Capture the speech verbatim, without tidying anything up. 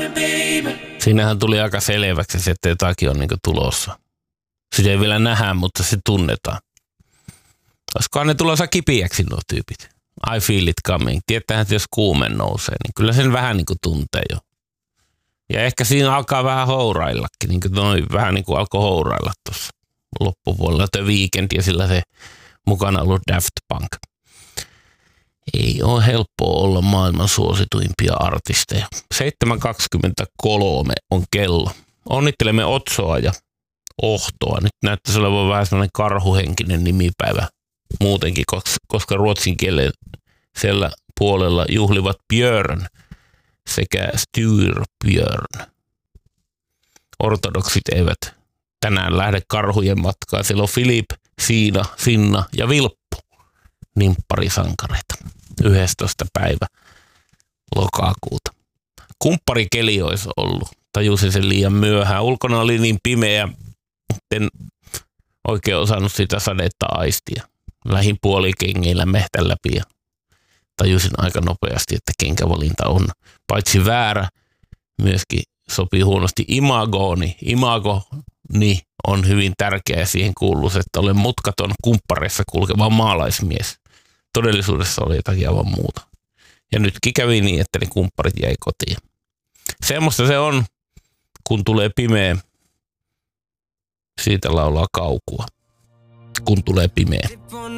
Siinähän tuli aika selväksi, että jotakin on niin tulossa. Sitä ei vielä nähdä, mutta se tunnetaan. Olisikohan ne tulossa kipiäksi nuo tyypit? I feel it coming. Tietäähän, että jos kuume nousee, niin kyllä sen vähän niin kuin tuntee jo. Ja ehkä siinä alkaa vähän houraillakin. Niin kuin noin, vähän niin kuin alkoi hourailla tuossa loppupuolella. The Weeknd ja sillä se mukana ollut Daft Punk. Ei ole helppoa olla maailman suosituimpia artisteja. seitsemän kaksikymmentäkolme on kello. Onnittelemme Otsoa ja Ohtoa. Nyt näyttäisi olevan vähän sellainen karhuhenkinen nimipäivä muutenkin, koska ruotsin kielisellä puolella juhlivat Björn sekä Styrbjörn. Ortodoksit eivät tänään lähde karhujen matkaan. Siellä on Filip, Siina, Sinna ja Vilppu. Nimpparisankareita. yhdestoista päivä lokakuuta. Kumpparikeli olisi ollut. Tajusin sen liian myöhään. Ulkona oli niin pimeä, en oikein osannut sitä sadetta aistia. Lähin puolikengeillä mehtän läpi ja tajusin aika nopeasti, että kenkävalinta on paitsi väärä, myöskin sopii huonosti imagooni. Imagoni on hyvin tärkeä ja siihen kuuluu, että olen mutkaton kumppareissa kulkeva maalaismies. Todellisuudessa oli jotakin aivan muuta. Ja nytkin kävi niin, että ne kumpparit jäi kotiin. Semmoista se on, kun tulee pimeä. Siitä laulaa Kaukua. Kun tulee pimeä.